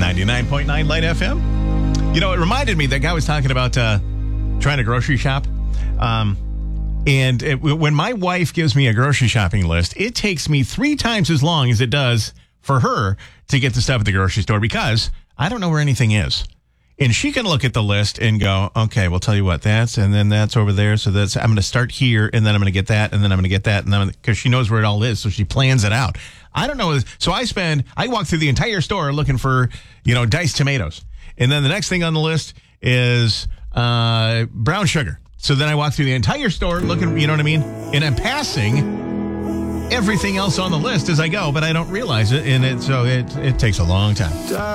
99.9 Light FM. You know, it reminded me, that guy was talking about trying to grocery shop. When my wife gives me a grocery shopping list, it takes me 3 times as long as it does for her to get the stuff at the grocery store because I don't know where anything is. And she can look at the list and go, okay, well, tell you what, and then that's over there. So I'm going to start here, and then I'm going to get that, and then I'm going to get that, and then because she knows where it all is, so she plans it out. I don't know. So I walk through the entire store looking for, diced tomatoes. And then the next thing on the list is brown sugar. So then I walk through the entire store looking, you know what I mean? And I'm passing everything else on the list as I go, but I don't realize it. And it takes a long time.